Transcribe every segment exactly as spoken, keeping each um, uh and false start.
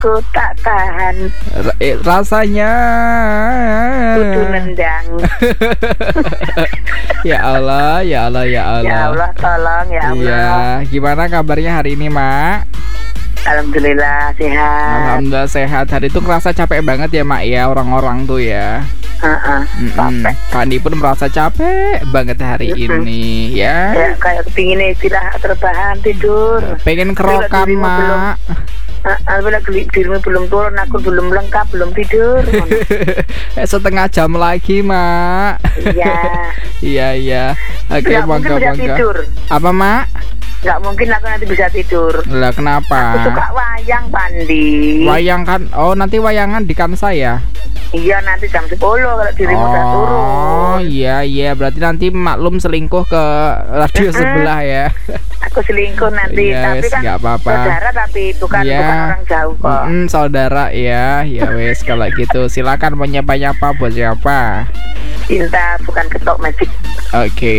Ku tak tahan. R- eh, rasanya Kudu nendang. Ya Allah, ya Allah, ya Allah. Ya Allah, tolong ya Allah. Iya, gimana kabarnya hari ini, Mak? Alhamdulillah sehat. Alhamdulillah sehat. Hari itu ngerasa capek banget ya, Mak ya, orang-orang tuh ya. Heeh. Mm-mm. Pandi pun merasa capek banget hari Mm-mm. ini ya. Ya kayak kepingin istirahat terbahan tidur. Pengen kerokan, Dirimu belum- Mak. Ah, bila dirimu belum turun, aku belum lengkap, belum tidur. Eh, setengah jam lagi, Mak. Iya. Iya, iya. Oke, Nggak mungkin bangga bisa bangga. tidur. Apa, Mak? Nggak mungkin aku nanti bisa tidur. Lah Aku kenapa? suka wayang, Pandi. Wayang kan? Oh, nanti wayangan di kan saya. Iya, nanti jam sepuluh kalau dirimu udah turun. Oh, iya iya, berarti nanti maklum selingkuh ke radio Mm-mm. sebelah ya. Aku selingkuh nanti, Iya, tapi wes, kan nggak apa-apa. saudara, tapi bukan Iya. bukan orang jauh kok. Mm, saudara ya. Ya wes kalau gitu silakan mau nyapa-nyapa buat siapa? Cinta bukan ketok magic. Oke.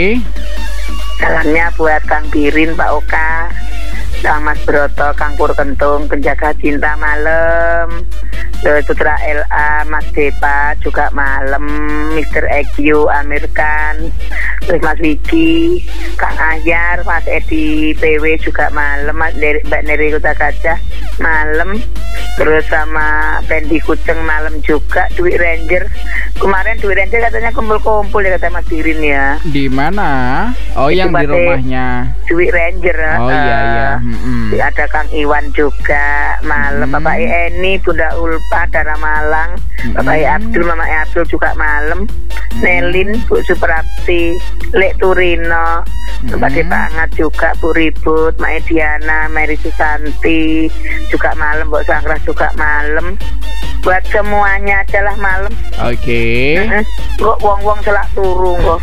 Salamnya buat Kang Birin, Pak Oka, Kang Mas Broto, Kang Pur Kentung, penjaga cinta malam, terus Putra L A, Mas Depa juga malam, Mister Q, Amir Khan, terus Mas Wiki, Kang Ahyar, Mas Edi P W juga malam, Mas Neri, Mbak Neri Kota Gajah malam, terus sama Pendi Kuceng malam juga, Dwi Ranger. Kemarin Dwi Ranger katanya kumpul-kumpul ya kata Mas Birin ya. Di mana? Oh, Itu yang di Pak rumahnya. Dwi Ranger. Oh eh, iya iya. Mm-mm. Ada Kang Iwan juga malam, Hmm. Bapak Eni, Bunda Ulfa, Dara Malang, Bapak Hmm. Abdul, Mama Abdul juga malam, Nelin, Bu Suprapti, Lek Turino, Bapak Hmm. Depangat juga, Bu Ribut, Mak Ediana, Mary Susanti juga malam, Bu Sangras juga malam. Buat semuanya adalah malam. Oke. Heeh. Kok wong-wong selak turu kok.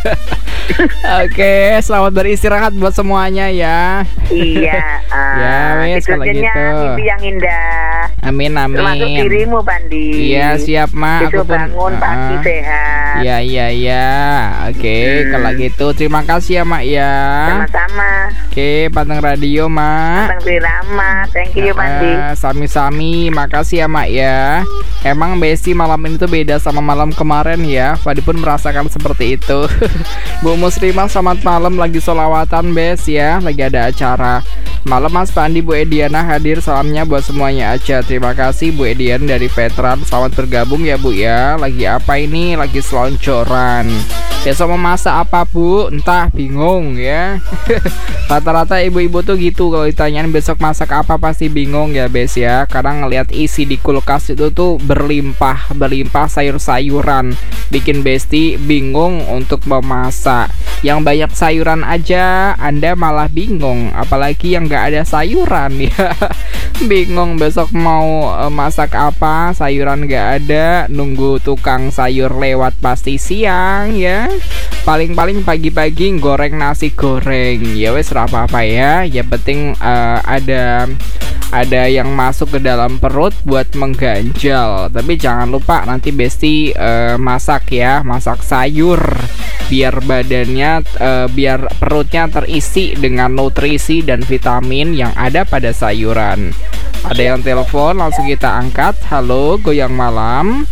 Oke, selamat beristirahat buat semuanya ya. Iya, ah, Ya, wes, kalau tidurnya gitu. mimpi yang indah. Amin Termasuk amin. dirimu, Pandi. Iya, siap, Mak. Besok Aku pun bangun pagi Ah. sehat. Iya iya iya. Oke, Hmm. kalau gitu terima kasih ya, Mak ya. Sama-sama. Oke, Panteng Radio, Mak. Tentang Birama. Thank you, Pandi. Ah, sami-sami, makasih ya, Mak ya. Emang Besti malam ini tuh beda sama malam kemarin ya. Fadi pun merasakan seperti itu. Bu Muslimah selamat malam, lagi solawatan Bes ya, lagi ada acara. Malam Mas Pandi, Bu Ediana hadir, salamnya buat semuanya aja. Terima kasih Bu Edian dari Veteran, selamat bergabung ya Bu ya. Lagi apa ini? Lagi selonjoran. Besok mau masak apa Bu? Entah, bingung ya. Rata-rata ibu-ibu tuh gitu, kalau ditanyain besok masak apa pasti bingung ya Bes ya. Karena ngelihat isi di kulkas itu tuh berlimpah, berlimpah sayur-sayuran, bikin Besti bingung untuk memasak. Yang banyak sayuran aja Anda malah bingung, apalagi yang gak ada sayuran ya. Bingung besok mau eh, masak apa, sayuran gak ada, nunggu tukang sayur lewat pasti siang ya. Paling-paling pagi-pagi goreng nasi goreng. Ya wes apa-apa ya. Yang penting eh, ada ada yang masuk ke dalam perut buat mengganjal. Tapi jangan lupa nanti Besti eh, masak ya, masak sayur biar badannya eh, biar perutnya terisi dengan nutrisi dan vitamin yang ada pada sayuran. Ada yang telepon, langsung kita angkat. Halo, Goyang Malam.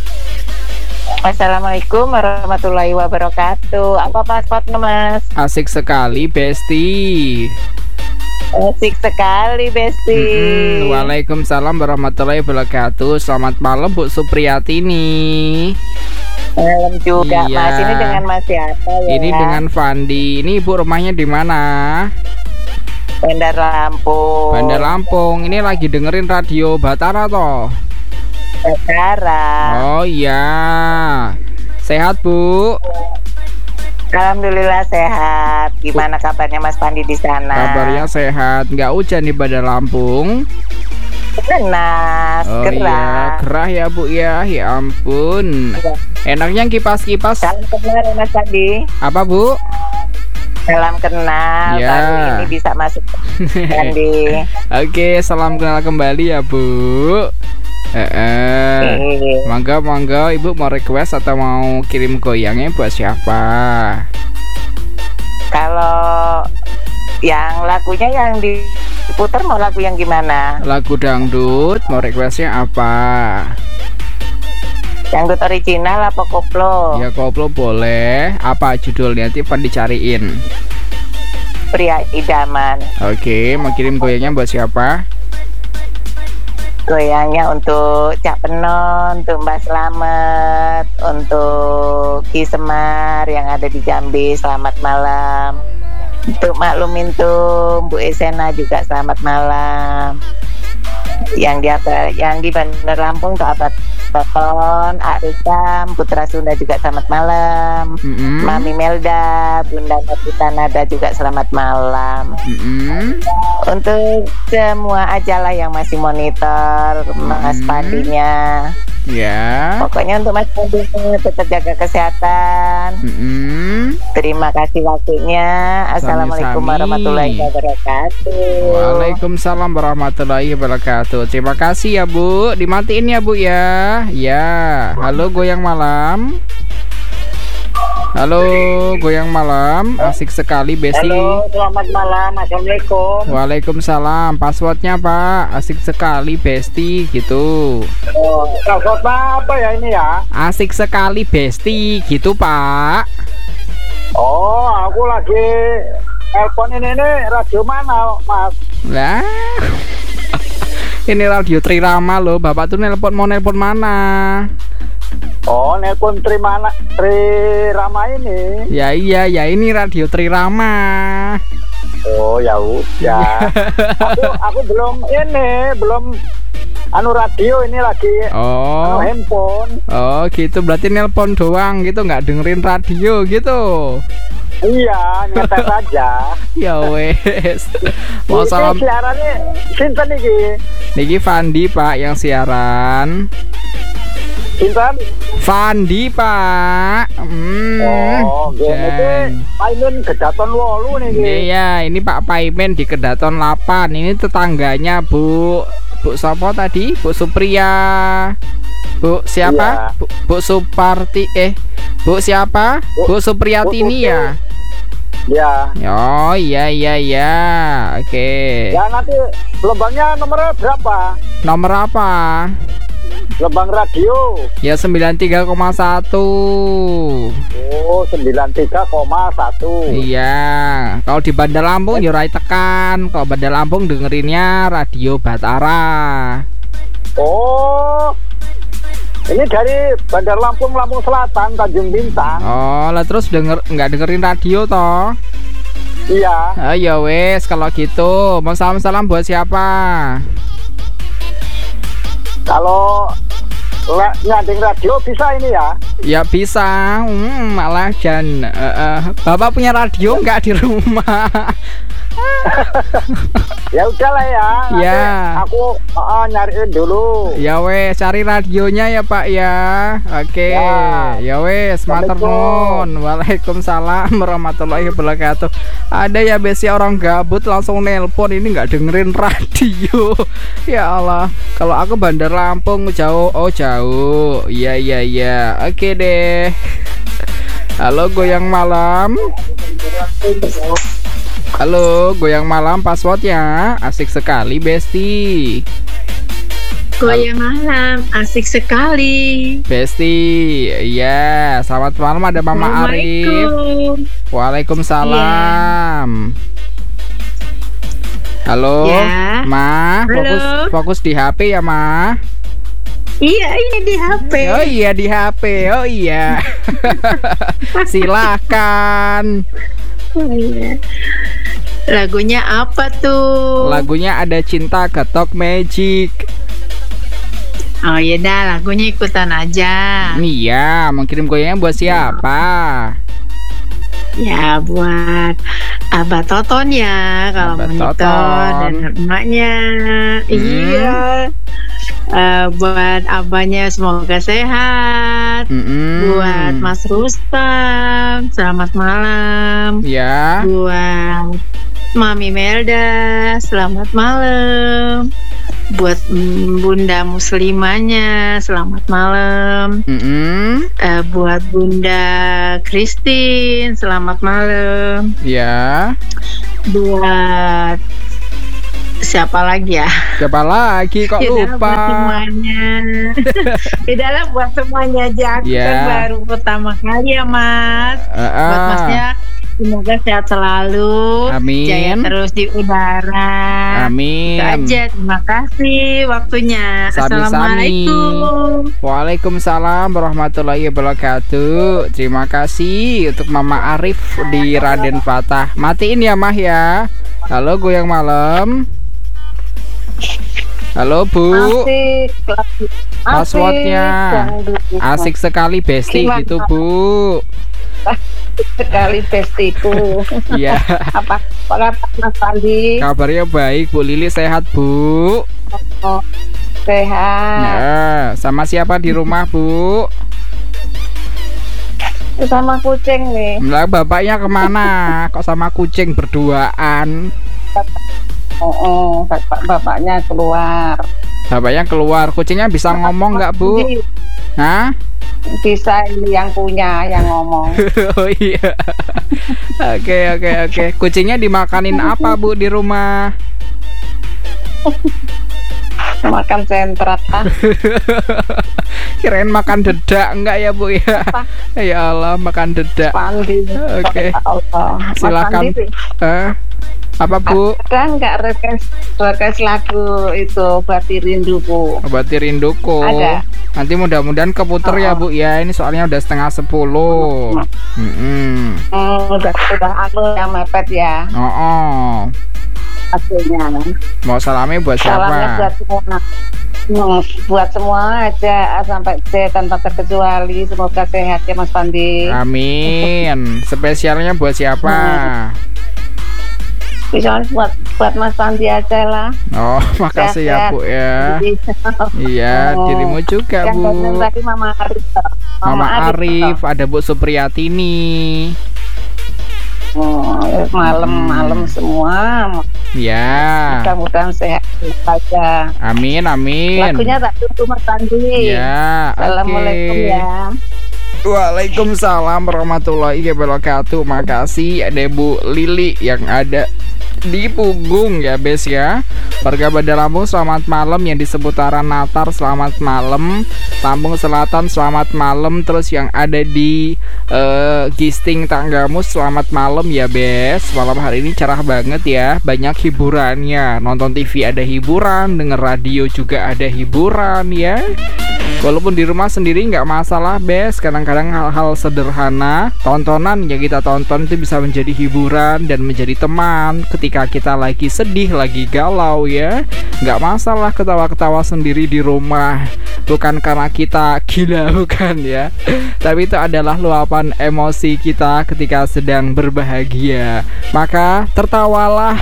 Assalamualaikum warahmatullahi wabarakatuh. Apa paspotnya, Mas? Asik sekali, Besti. Asik sekali, Besti. Mm-mm. Waalaikumsalam warahmatullahi wabarakatuh. Selamat malam Bu Supriyatini. Malam juga, Iya. Mas. Ini dengan Mas siapa ya? Ini dengan Fandi. Ini Ibu rumahnya di mana? Bandar Lampung. Bandar Lampung. Ini lagi dengerin radio Batara toh? Sekarang. Oh iya. Sehat Bu? Alhamdulillah sehat. Gimana kabarnya Mas Pandi di sana? Kabarnya sehat. Nggak hujan di Bandar Lampung? Panas, Oh iya, gerah. gerah ya Bu ya. Ya ampun. Enaknya kipas-kipas. Salam kenal ya, Mas Pandi. Apa Bu? Salam kenal. Ya. Baru ini bisa masuk Pandi. Oke, salam kenal kembali ya Bu. Eh, eh. Oke. Mangga mangga Ibu mau request atau mau kirim goyangnya buat siapa? Kalau yang lagunya yang di putar mau lagu yang gimana? Lagu dangdut, mau requestnya apa? Dangdut original apa koplo? Ya koplo boleh. Apa judulnya? Nanti Van dicariin. Pria Idaman. Oke, mau kirim goyangnya buat siapa? Goyangnya untuk Cak Penon, untuk Mbak Slamet, untuk Ki Semar yang ada di Jambi, selamat malam. Untuk maklumin tuh Bu Esena juga selamat malam. Yang di apa, yang di Bandar Lampung tuh Abad Toton, Arisam, Putra Sunda juga selamat malam. Mm-hmm. Mami Melda, Bunda Nopita Nada juga selamat malam. Mm-hmm. Untuk semua ajalah yang masih monitor, Mas Mm-hmm. Pandinya. Ya. Pokoknya untuk Mas Pandinya tetap jaga kesehatan. Mm-hmm. Terima kasih waktunya. Assalamualaikum Sami-sami. warahmatullahi wabarakatuh. Waalaikumsalam warahmatullahi wabarakatuh. Terima kasih ya Bu. Dimatiin ya Bu ya. Ya. Halo goyang malam. Halo goyang malam. Asik sekali Besti. Halo, selamat malam. Assalamualaikum. Waalaikumsalam. Passwordnya Pak. Asik sekali Besti gitu. Oh, password apa ya ini ya? Asik sekali Besti gitu Pak. Oh, aku lagi telepon ini nih, radio mana Mas? Lah. Ini radio Trirama loh. Bapak tuh nelpon mau nelpon mana? Oh, nelpon Trimana, Trirama ini. Ya iya ya ini radio Trirama. Oh, ya udah. aku aku belum ini, belum anu radio ini lagi Oh. anu handphone. Oh gitu berarti nelpon doang gitu nggak dengerin radio gitu. Iya, nyetel saja. Ya wes. Mau Ini salam. siarannya sinten iki? Niki Fandi Pak yang siaran. Sinten? Fandi Pak. Hmm. Oh, gini iki Jan. Paimin Kedaton wolu nih. Iya ini Pak Paimen di Kedaton delapan. Ini tetangganya Bu Bu Sopo tadi? Bu Supriya. Bu siapa? Iya. Bu, Bu Suparti eh Bu siapa? Bu- Bu Supriyatini Bu Tuti. ya. Ya. Oh iya iya iya. Oke. Ya nanti lembangnya nomornya berapa? Nomor apa? Lembang radio. Ya sembilan tiga koma satu. Oh, sembilan tiga koma satu. Iya. Kalau di Bandar Lampung ya rai tekan. Kalau Bandar Lampung dengerinnya Radio Batara. Oh. Ini dari Bandar Lampung, Lampung Selatan, Tanjung Bintang. Oh, lah terus denger nggak dengerin radio toh? Iya. Ah, ya wes kalau gitu. Mau salam-salam buat siapa? Kalau le- nyanding radio bisa ini ya? Ya bisa. Hmm, malah Jan. eh, eh, Bapak punya radio nggak di rumah? Ya udahlah ya. Nanti Ya. aku uh, nyariin dulu. Ya wes, cari radionya ya Pak ya. Oke. Ya. Ya wes, matur nuwun. Waalaikumsalam warahmatullahi wabarakatuh. Ada ya besi orang gabut langsung nelpon ini nggak dengerin radio. Ya Allah. Kalau aku Bandar Lampung jauh. Oh jauh. Iya iya iya. Oke deh. Halo goyang malam. Halo, goyang malam passwordnya asik sekali Besti. Goyang malam, asik sekali. Besti, iya. Selamat malam ada Mama Arif. Assalamualaikum. Waalaikumsalam. Halo, Ya. Ma. Fokus, Halo. fokus di H P ya Ma. Iya, ini di H P. Oh iya di H P. Oh iya. Silakan. Oh, iya. Lagunya apa tuh? Lagunya ada Cinta Ketok Magic. Oh iya dah, lagunya ikutan aja. Iya, mau kirim goyangnya buat siapa? Ya buat Abah Toton ya, kalau Abah monitor Toton. dan emaknya. Iya. Eh, buat abahnya semoga sehat. Mm-mm. Buat Mas Rustam, selamat malam. Ya. Buat Mami Melda, selamat malam. Buat mm, Bunda Muslimanya, selamat malam. Mm-mm. Eh, buat Bunda Christine, selamat malam. Ya. Buat siapa lagi ya? Siapa lagi kok Tidaklah lupa? buat semuanya. Tidaklah buat semuanya aja. Aku Ya. kan baru pertama kali ya Mas. Uh, Buat uh. Masnya semoga sehat selalu. Amin. Jaya terus di udara. Amin. Itu aja. Terima kasih waktunya. Sami-sami. Assalamualaikum. Waalaikumsalam warahmatullahi wabarakatuh. Terima kasih untuk Mama Arif di Raden Patah. Matiin ya Mah ya. Halo goyang malam. Halo Bu. Asik, asik, Passwordnya asik sekali Besti Gimana? gitu Bu. sekali bestiku. Iya. Apa apa kabar Mas Pandi? Kabarnya baik Bu Lili, sehat Bu. Oh, sehat. Nah, sama siapa di rumah Bu? Sama kucing nih. Lah bapaknya kemana? Kok sama kucing berduaan? Oh, oh, bapak bapaknya keluar. Bapaknya keluar. Kucingnya bisa ngomong nggak Bu? Jadi, Hah? bisa ini yang punya yang ngomong. Oh iya. Oke oke oke. Kucingnya dimakanin apa Bu di rumah? Makan sentrat ah. Kirain makan dedak enggak ya Bu ya? Ya Allah, makan dedak. Pandi. Oke. Allah. Mas Silakan. Pandi, Eh, apa Bu? ada nggak request request lagu itu Bati Rinduku? Obati rinduku. Ada. Nanti mudah-mudahan keputer ya Bu ya. Ini soalnya udah setengah sepuluh. Mm-mm. Hmm, udah udah anu yang mepet ya Oh, oh. hasilnya. Mau salamnya buat Salamnya buat siapa? semua. Hmm, buat semua aja A sampai Z tanpa terkecuali. Semoga sehat ya Mas Pandi. Amin. Spesialnya buat siapa? Misalnya buat buat Mas Pandi aja lah. Oh, makasih ya Sehat-sehat. Bu ya. Jadi, Iya, Oh. dirimu juga yang Bu. datang tadi Mama Arif. toh. Mama Arif, ada Bu Supriyatini. Oh, malam-malam semua. Ya. Mudah-mudahan sehat saja. Amin, amin. Lagunya tak tunggu Mas Pandi. Ya, Assalamualaikum oke. ya. Waalaikumsalam warahmatullahi wabarakatuh. Makasih ada Bu Lili yang ada di punggung ya Bes ya. Warga Bandar Lampung selamat malam, yang di seputaran Natar selamat malam, Lampung Selatan selamat malam, terus yang ada di uh, Gisting Tanggamus selamat malam ya Bes. Malam hari ini cerah banget ya, banyak hiburannya. Nonton T V ada hiburan, denger radio juga ada hiburan ya. Walaupun di rumah sendiri nggak masalah Bes, kadang-kadang hal-hal sederhana tontonan yang kita tonton itu bisa menjadi hiburan dan menjadi teman ketika kita lagi sedih, lagi galau ya. Nggak masalah ketawa-ketawa sendiri di rumah, bukan karena kita gila, bukan ya, tapi itu adalah luapan emosi kita ketika sedang berbahagia. Maka tertawalah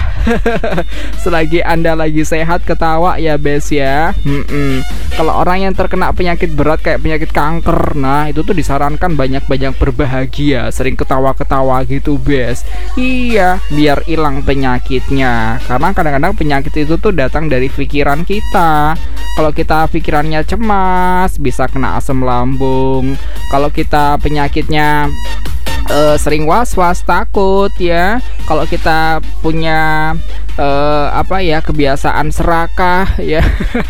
selagi Anda lagi sehat, ketawa ya Bes ya. Mm-mm. Kalau orang yang terkena penyakit berat kayak penyakit kanker, nah itu tuh disarankan banyak-banyak berbahagia, sering ketawa-ketawa gitu Bes. Iya, biar hilang penyakitnya. Karena kadang-kadang penyakit itu tuh datang dari pikiran kita. Kalau kita pikirannya cemas, bisa kena asam lambung. Kalau kita penyakitnya Uh, sering was-was, takut ya. Kalau kita punya uh, apa ya, kebiasaan serakah ya,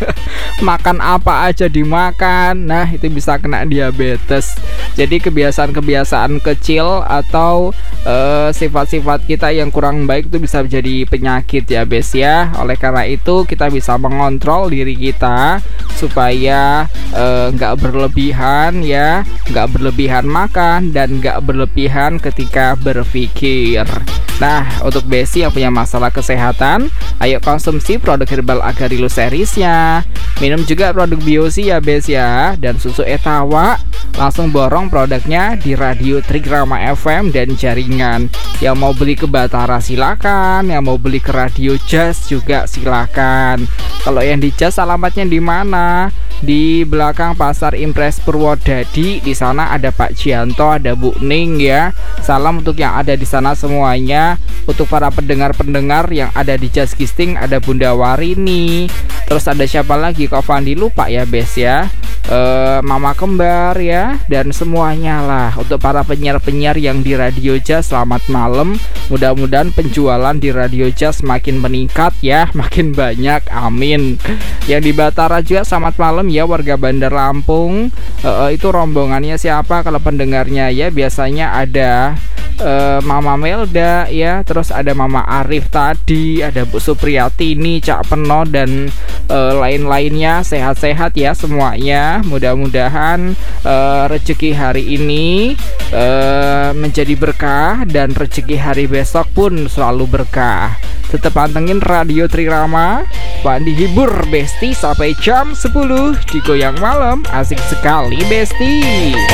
makan apa aja dimakan, nah itu bisa kena diabetes. Jadi kebiasaan-kebiasaan kecil atau uh, sifat-sifat kita yang kurang baik itu bisa menjadi penyakit ya Bes ya. Oleh karena itu kita bisa mengontrol diri kita supaya nggak uh, berlebihan ya, nggak berlebihan makan dan nggak berlebihan ketika berpikir. Nah, untuk Besi yang punya masalah kesehatan, ayo konsumsi produk herbal Agarilus seriesnya. Minum juga produk Biosi ya Bes ya. Dan susu Etawa, langsung borong produknya di Radio Trigrama F M dan jaringan. Yang mau beli ke Batara silakan, yang mau beli ke Radio Jazz juga silakan. Kalau yang di Jazz alamatnya di mana? Di belakang Pasar Impres Purwodadi. Di sana ada Pak Jianto, ada Bu Ning ya. Salam untuk yang ada di sana semuanya. Untuk para pendengar-pendengar yang ada di Jazz Gisting, ada Bunda Warini. Terus ada siapa lagi? Kok Fandi lupa ya Bes ya. uh, Mama Kembar ya, dan semuanya lah. Untuk para penyiar-penyiar yang di Radio Jazz, selamat malam. Mudah-mudahan penjualan di Radio Jazz makin meningkat ya, makin banyak, amin. Yang di Batara juga selamat malam ya, warga Bandar Lampung. uh, Itu rombongannya siapa kalau pendengarnya ya? Biasanya ada uh, Mama Melda ya, terus ada Mama Arif tadi, ada Bu Supriyatini, Cak Peno, dan uh, lain-lainnya. Sehat-sehat ya semuanya. Mudah-mudahan uh, rezeki hari ini uh, menjadi berkah, dan rezeki hari besok pun selalu berkah. Tetap pantengin Radio Trirama, Pak dihibur Besti sampai jam sepuluh di Goyang Malam. Asik sekali Besti.